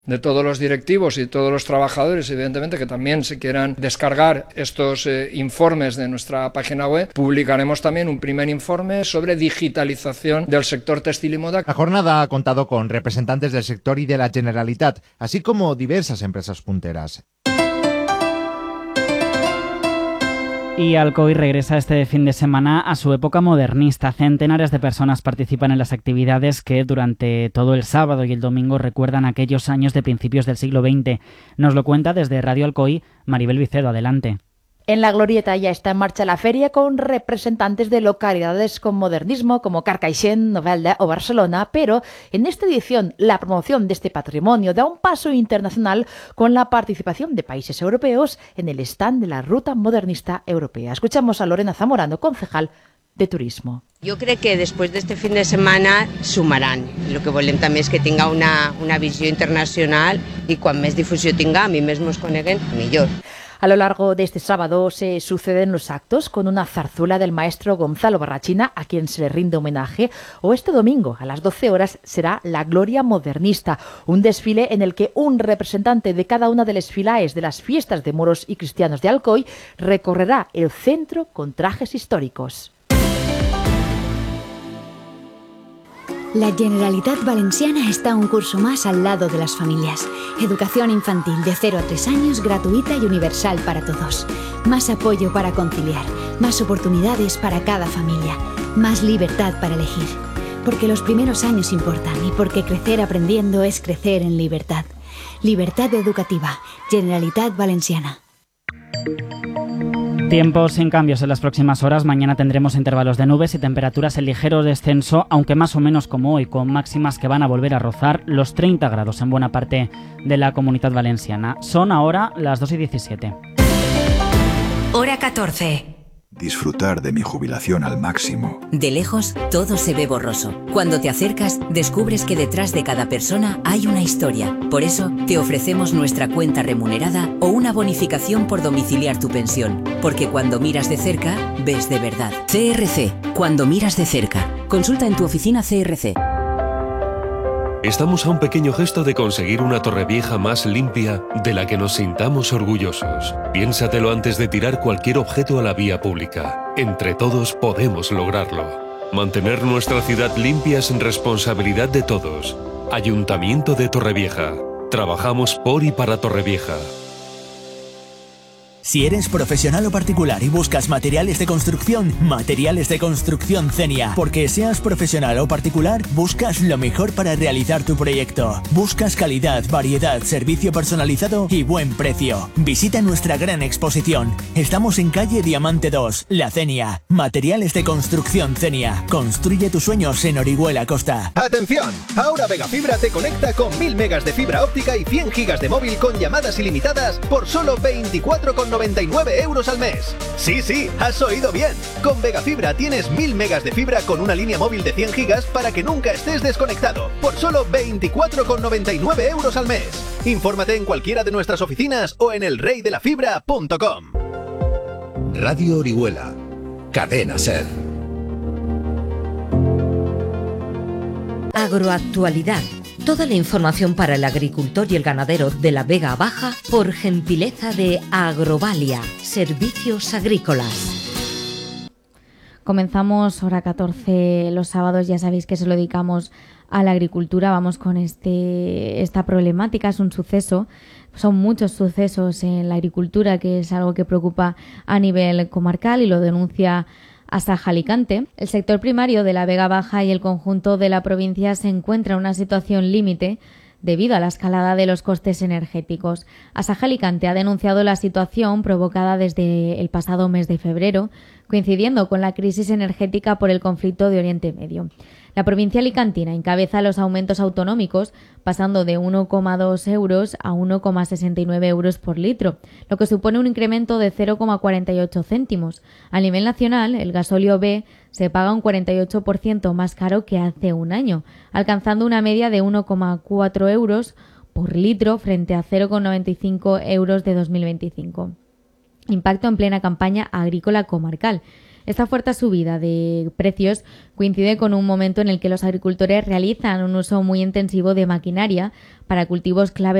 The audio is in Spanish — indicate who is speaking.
Speaker 1: de todos los directivos y todos los trabajadores, evidentemente, que también se quieran descargar estos informes de nuestra página web. Publicaremos también un primer informe sobre digitalización del sector textil y moda.
Speaker 2: La jornada ha contado con representantes del sector y de la Generalitat, así como diversas empresas punteras.
Speaker 3: Y Alcoy regresa este fin de semana a su época modernista. Centenares de personas participan en las actividades que durante todo el sábado y el domingo recuerdan aquellos años de principios del siglo XX. Nos lo cuenta desde Radio Alcoy Maribel Vicedo. Adelante.
Speaker 4: En la Glorieta ya está en marcha la feria con representantes de localidades con modernismo como Carcaixent, Novelda o Barcelona, pero en esta edición la promoción de este patrimonio da un paso internacional con la participación de países europeos en el stand de la Ruta Modernista Europea. Escuchamos a Lorena Zamorano, concejal de Turismo.
Speaker 5: Jo crec que després d'este fin de setmana sumaran. El que volem també és que tinga una visió internacional i quan més difusió tinga, a mi més mos coneguen, millor.
Speaker 4: A lo largo de este sábado se suceden los actos con una zarzuela del maestro Gonzalo Barrachina, a quien se le rinde homenaje, o este domingo a las 12 horas será la Gloria Modernista, un desfile en el que un representante de cada una de las filaes de las fiestas de moros y cristianos de Alcoy recorrerá el centro con trajes históricos.
Speaker 6: La Generalitat Valenciana está un curso más al lado de las familias. Educación infantil de 0 a 3 años gratuita y universal para todos. Más apoyo para conciliar, más oportunidades para cada familia, más libertad para elegir. Porque los primeros años importan y porque crecer aprendiendo es crecer en libertad. Libertad educativa, Generalitat Valenciana.
Speaker 3: Tiempo sin cambios en las próximas horas. Mañana tendremos intervalos de nubes y temperaturas en ligero descenso, aunque más o menos como hoy, con máximas que van a volver a rozar los 30 grados en buena parte de la Comunidad Valenciana. Son ahora las 2:17.
Speaker 7: Hora 14.
Speaker 8: Disfrutar de mi jubilación al máximo.
Speaker 7: De lejos, todo se ve borroso. Cuando te acercas, descubres que detrás de cada persona hay una historia. Por eso, te ofrecemos nuestra cuenta remunerada o una bonificación por domiciliar tu pensión. Porque cuando miras de cerca, ves de verdad. CRC, cuando miras de cerca. Consulta en tu oficina CRC.
Speaker 9: Estamos a un pequeño gesto de conseguir una Torrevieja más limpia de la que nos sintamos orgullosos. Piénsatelo antes de tirar cualquier objeto a la vía pública. Entre todos podemos lograrlo. Mantener nuestra ciudad limpia es responsabilidad de todos. Ayuntamiento de Torrevieja. Trabajamos por y para Torrevieja.
Speaker 10: Si eres profesional o particular y buscas materiales de construcción Cenia. Porque seas profesional o particular, buscas lo mejor para realizar tu proyecto. Buscas calidad, variedad, servicio personalizado y buen precio. Visita nuestra gran exposición. Estamos en calle Diamante 2, La Cenia. Materiales de construcción Cenia. Construye tus sueños en Orihuela Costa.
Speaker 11: ¡Atención! Ahora Vegafibra te conecta con 1000 megas de fibra óptica y 100 gigas de móvil con llamadas ilimitadas por solo 24,99 euros al mes. Sí, has oído bien. Con Vegafibra tienes 1000 megas de fibra con una línea móvil de 100 gigas para que nunca estés desconectado. Por solo 24,99 euros al mes. Infórmate en cualquiera de nuestras oficinas o en elreydelafibra.com.
Speaker 12: Radio Orihuela. Cadena SER.
Speaker 7: Agroactualidad. Toda la información para el agricultor y el ganadero de la Vega Baja por gentileza de Agrovalia, Servicios Agrícolas.
Speaker 13: Comenzamos hora 14 los sábados, ya sabéis que se lo dedicamos a la agricultura. Vamos con esta problemática, es un suceso. Son muchos sucesos en la agricultura, que es algo que preocupa a nivel comarcal y lo denuncia Asaja Alicante. El sector primario de la Vega Baja y el conjunto de la provincia se encuentra en una situación límite debido a la escalada de los costes energéticos. Asaja Alicante ha denunciado la situación provocada desde el pasado mes de febrero, coincidiendo con la crisis energética por el conflicto de Oriente Medio. La provincia alicantina encabeza los aumentos autonómicos, pasando de 1,2 euros a 1,69 euros por litro, lo que supone un incremento de 0,48 céntimos. A nivel nacional, el gasóleo B se paga un 48% más caro que hace un año, alcanzando una media de 1,4 euros por litro frente a 0,95 euros de 2025. Impacto en plena campaña agrícola comarcal. Esta fuerte subida de precios coincide con un momento en el que los agricultores realizan un uso muy intensivo de maquinaria para cultivos clave